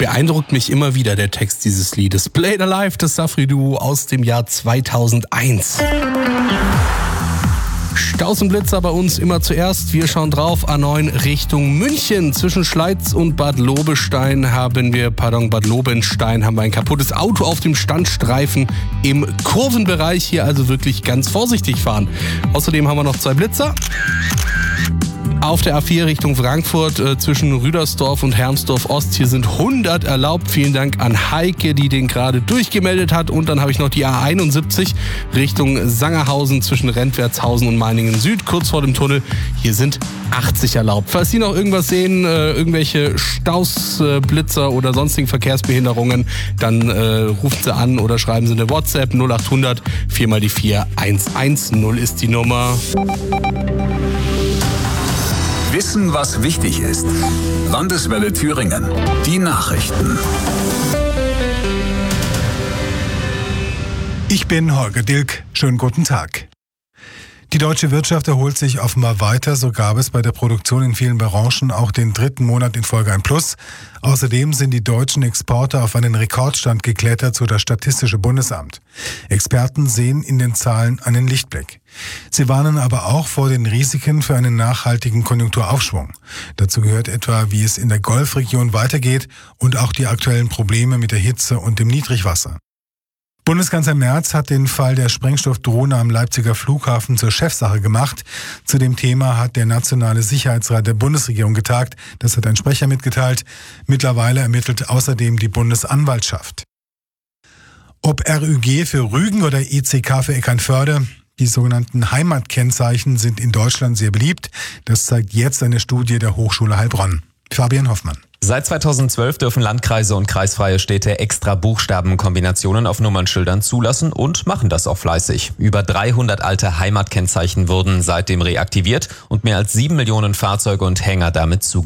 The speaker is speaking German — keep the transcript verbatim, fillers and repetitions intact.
Beeindruckt mich immer wieder der Text dieses Liedes. Play It Alive, das Safri-Duo aus dem Jahr zweitausendeins. Staus und Blitzer bei uns immer zuerst. Wir schauen drauf, A neun Richtung München. Zwischen Schleiz und Bad Lobestein haben wir, pardon, Bad Lobenstein haben wir ein kaputtes Auto auf dem Standstreifen im Kurvenbereich. Hier also wirklich ganz vorsichtig fahren. Außerdem haben wir noch zwei Blitzer. Auf der A vier Richtung Frankfurt äh, zwischen Rüdersdorf und Hermsdorf Ost. Hier sind hundert erlaubt. Vielen Dank an Heike, die den gerade durchgemeldet hat. Und dann habe ich noch die A einundsiebzig Richtung Sangerhausen zwischen Rentwertshausen und Meiningen Süd, kurz vor dem Tunnel. Hier sind achtzig erlaubt. Falls Sie noch irgendwas sehen, äh, irgendwelche Staus, äh, Blitzer oder sonstigen Verkehrsbehinderungen, dann äh, rufen Sie an oder schreiben Sie eine WhatsApp null acht hundert vier mal die vier eins eins null ist die Nummer. Wissen, was wichtig ist. Landeswelle Thüringen. Die Nachrichten. Ich bin Holger Dilk. Schönen guten Tag. Die deutsche Wirtschaft erholt sich offenbar weiter. So gab es bei der Produktion in vielen Branchen auch den dritten Monat in Folge ein Plus. Außerdem sind die deutschen Exporte auf einen Rekordstand geklettert, so das Statistische Bundesamt. Experten sehen in den Zahlen einen Lichtblick. Sie warnen aber auch vor den Risiken für einen nachhaltigen Konjunkturaufschwung. Dazu gehört etwa, wie es in der Golfregion weitergeht und auch die aktuellen Probleme mit der Hitze und dem Niedrigwasser. Bundeskanzler Merz hat den Fall der Sprengstoffdrohne am Leipziger Flughafen zur Chefsache gemacht. Zu dem Thema hat der Nationale Sicherheitsrat der Bundesregierung getagt. Das hat ein Sprecher mitgeteilt. Mittlerweile ermittelt außerdem die Bundesanwaltschaft. Ob R Ü G für Rügen oder E C K für Eckernförde, die sogenannten Heimatkennzeichen sind in Deutschland sehr beliebt. Das zeigt jetzt eine Studie der Hochschule Heilbronn. Fabian Hoffmann. Seit zweitausendzwölf dürfen Landkreise und kreisfreie Städte extra Buchstabenkombinationen auf Nummernschildern zulassen und machen das auch fleißig. Über dreihundert alte Heimatkennzeichen wurden seitdem reaktiviert und mehr als sieben Millionen Fahrzeuge und Hänger damit zugelassen.